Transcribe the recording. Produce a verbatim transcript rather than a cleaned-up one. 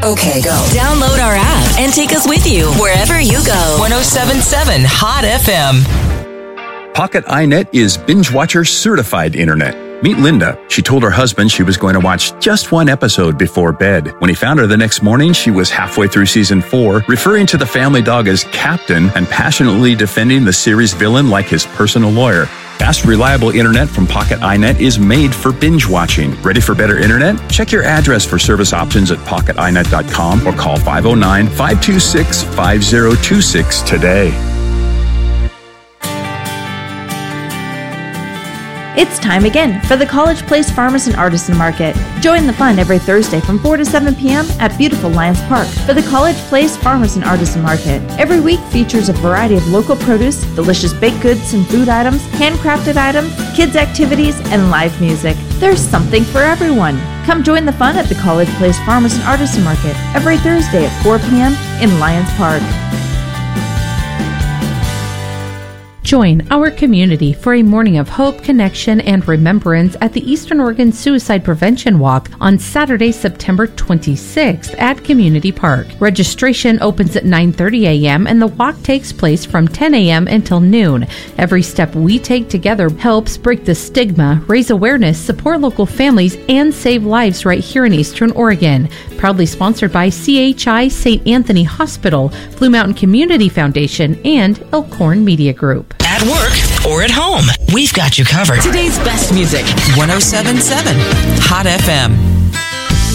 Okay, go. Download our app and take us with you wherever you go. one oh seven point seven Hot F M. Pocket iNet is Binge Watcher certified internet. Meet Linda. She told her husband she was going to watch just one episode before bed. When he found her the next morning, she was halfway through season four, referring to the family dog as Captain and passionately defending the series villain like his personal lawyer. Fast, reliable internet from Pocket iNet is made for binge watching. Ready for better internet? Check your address for service options at pocket i net dot com or call five oh nine, five two six, five oh two six today. It's time again for the College Place Farmers and Artisan Market. Join the fun every Thursday from four to seven p.m. at beautiful Lions Park for the College Place Farmers and Artisan Market. Every week features a variety of local produce, delicious baked goods and food items, handcrafted items, kids' activities, and live music. There's something for everyone. Come join the fun at the College Place Farmers and Artisan Market every Thursday at four p.m. in Lions Park. Join our community for a morning of hope, connection, and remembrance at the Eastern Oregon Suicide Prevention Walk on Saturday, September twenty-sixth at Community Park. Registration opens at nine thirty a.m. and the walk takes place from ten a.m. until noon. Every step we take together helps break the stigma, raise awareness, support local families, and save lives right here in Eastern Oregon. Proudly sponsored by C H I Saint Anthony Hospital, Blue Mountain Community Foundation, and Elkhorn Media Group. At work or at home, we've got you covered. Today's best music. one oh seven point seven Hot F M.